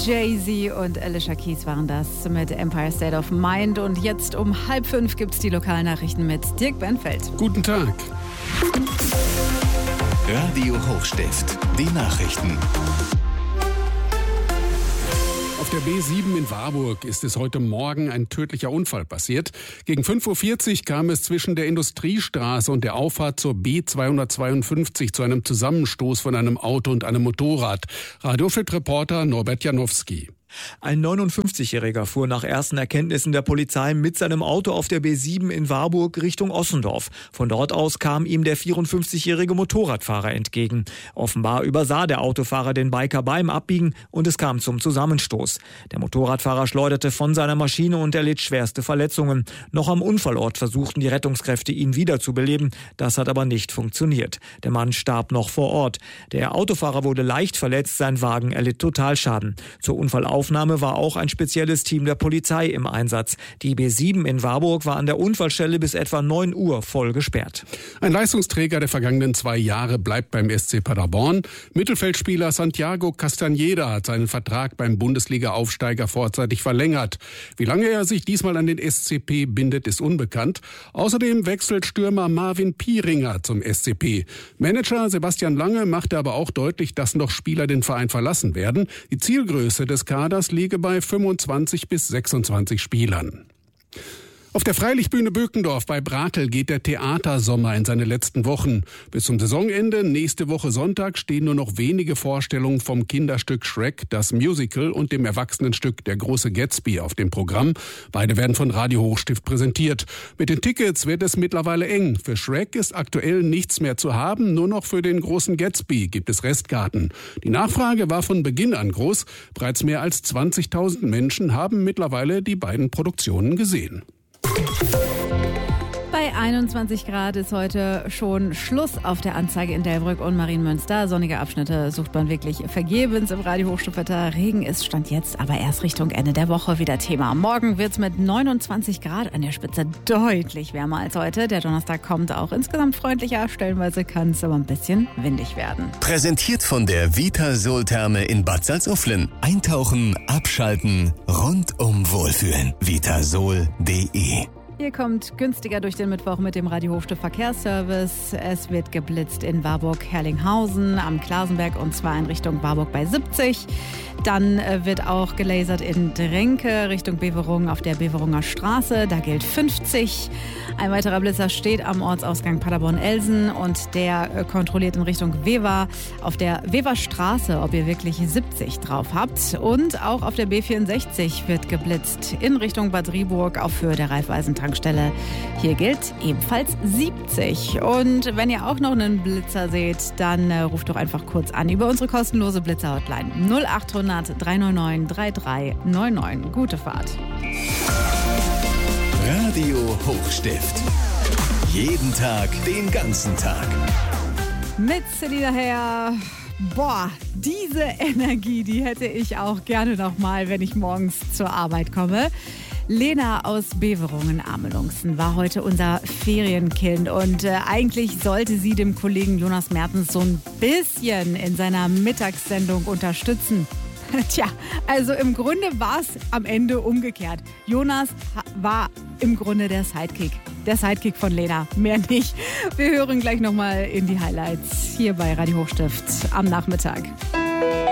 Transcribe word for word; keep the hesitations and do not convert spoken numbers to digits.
Jay-Z und Alicia Keys waren das mit Empire State of Mind. Und jetzt um halb fünf gibt es die Lokalnachrichten mit Dirk Benfeld. Guten Tag. Radio Hochstift, die Nachrichten. Auf der B sieben in Warburg ist es heute Morgen ein tödlicher Unfall passiert. Gegen fünf Uhr vierzig kam es zwischen der Industriestraße und der Auffahrt zur B zweihundertzweiundfünfzig zu einem Zusammenstoß von einem Auto und einem Motorrad. Radio-Fit-Reporter Norbert Janowski. Ein neunundfünfzigjähriger fuhr nach ersten Erkenntnissen der Polizei mit seinem Auto auf der B sieben in Warburg Richtung Ossendorf. Von dort aus kam ihm der vierundfünfzigjährige Motorradfahrer entgegen. Offenbar übersah der Autofahrer den Biker beim Abbiegen und es kam zum Zusammenstoß. Der Motorradfahrer schleuderte von seiner Maschine und erlitt schwerste Verletzungen. Noch am Unfallort versuchten die Rettungskräfte, ihn wiederzubeleben. Das hat aber nicht funktioniert. Der Mann starb noch vor Ort. Der Autofahrer wurde leicht verletzt, sein Wagen erlitt Totalschaden. Zur Unfallaufnahme Aufnahme war auch ein spezielles Team der Polizei im Einsatz. Die B sieben in Warburg war an der Unfallstelle bis etwa neun Uhr voll gesperrt. Ein Leistungsträger der vergangenen zwei Jahre bleibt beim S C Paderborn. Mittelfeldspieler Santiago Castañeda hat seinen Vertrag beim Bundesliga-Aufsteiger vorzeitig verlängert. Wie lange er sich diesmal an den S C P bindet, ist unbekannt. Außerdem wechselt Stürmer Marvin Pieringer zum S C P. Manager Sebastian Lange machte aber auch deutlich, dass noch Spieler den Verein verlassen werden. Die Zielgröße des Kaders liege bei fünfundzwanzig bis sechsundzwanzig Spielern. Auf der Freilichtbühne Bökendorf bei Brakel geht der Theatersommer in seine letzten Wochen. Bis zum Saisonende, nächste Woche Sonntag, stehen nur noch wenige Vorstellungen vom Kinderstück Shrek, das Musical, und dem Erwachsenenstück Der große Gatsby auf dem Programm. Beide werden von Radio Hochstift präsentiert. Mit den Tickets wird es mittlerweile eng. Für Shrek ist aktuell nichts mehr zu haben, nur noch für den großen Gatsby gibt es Restkarten. Die Nachfrage war von Beginn an groß. Bereits mehr als zwanzigtausend Menschen haben mittlerweile die beiden Produktionen gesehen. Bei einundzwanzig Grad ist heute schon Schluss auf der Anzeige in Delbrück und Marienmünster. Sonnige Abschnitte sucht man wirklich vergebens im Radio Hochstiftwetter. Regen ist Stand jetzt aber erst Richtung Ende der Woche wieder Thema. Morgen wird es mit neunundzwanzig Grad an der Spitze deutlich wärmer als heute. Der Donnerstag kommt auch insgesamt freundlicher. Stellenweise kann es aber ein bisschen windig werden. Präsentiert von der Vitasol-Therme in Bad Salzuflen. Eintauchen, abschalten, rundum wohlfühlen. vitasol punkt de. Ihr kommt günstiger durch den Mittwoch mit dem Radio Hochstift Verkehrsservice. Es wird geblitzt in Warburg-Herlinghausen am Klasenberg und zwar in Richtung Warburg bei siebzig. Dann wird auch gelasert in Drenke Richtung Beverungen auf der Beverunger Straße. Da gilt fünfzig. Ein weiterer Blitzer steht am Ortsausgang Paderborn-Elsen und der kontrolliert in Richtung Wever auf der Weverstraße, ob ihr wirklich siebzig drauf habt. Und auch auf der B vierundsechzig wird geblitzt in Richtung Bad Driburg auf Höhe der Raiffeisen-Tankstelle. Hier gilt ebenfalls siebzig. Und wenn ihr auch noch einen Blitzer seht, dann äh, ruft doch einfach kurz an über unsere kostenlose Blitzer-Hotline null achthundert drei neun neun drei drei neun neun. Gute Fahrt. Radio Hochstift. Jeden Tag, den ganzen Tag. Mit City daher. Boah, diese Energie, die hätte ich auch gerne noch mal, wenn ich morgens zur Arbeit komme. Lena aus Beverungen-Amelungsen war heute unser Ferienkind und äh, eigentlich sollte sie dem Kollegen Jonas Mertens so ein bisschen in seiner Mittagssendung unterstützen. Tja, also im Grunde war es am Ende umgekehrt. Jonas war im Grunde der Sidekick. Der Sidekick von Lena, mehr nicht. Wir hören gleich nochmal in die Highlights hier bei Radio Hochstift am Nachmittag.